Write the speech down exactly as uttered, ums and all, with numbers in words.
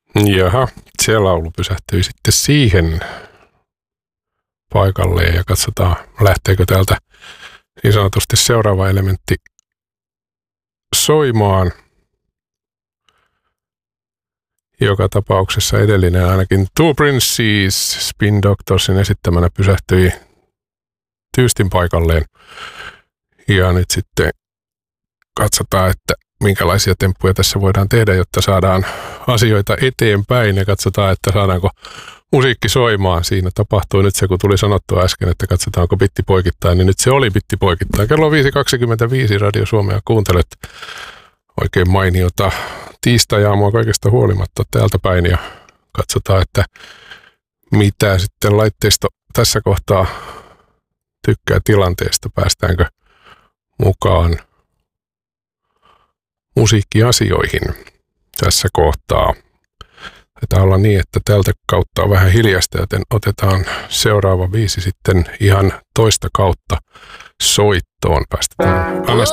Jaha, se laulu pysähtyi sitten siihen paikalleen ja katsotaan, lähteekö täältä niin sanotusti seuraava elementti soimaan. Joka tapauksessa edellinen ainakin Two Princes Spin Doctorsin esittämänä pysähtyi tyystin paikalleen. Ja nyt sitten katsotaan, että minkälaisia temppuja tässä voidaan tehdä, jotta saadaan asioita eteenpäin ja katsotaan, että saadaanko musiikki soimaan. Siinä tapahtui nyt se, kun tuli sanottua äsken, että katsotaanko bitti poikittain, niin nyt se oli bitti poikittain. Kello on viisi kaksikymmentäviisi Radio Suomea kuuntelet oikein mainiota tiistai-aamua kaikesta huolimatta täältä päin ja katsotaan, että mitä sitten laitteisto tässä kohtaa tykkää tilanteesta, päästäänkö mukaan musiikkiasioihin tässä kohtaa. Taitaa olla niin, että tältä kautta on vähän hiljasta, joten otetaan seuraava biisi sitten ihan toista kautta soittoon. Päästetään